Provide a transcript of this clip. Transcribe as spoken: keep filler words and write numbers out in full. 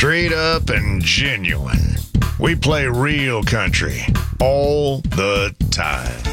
Straight up and genuine. We play real country all the time.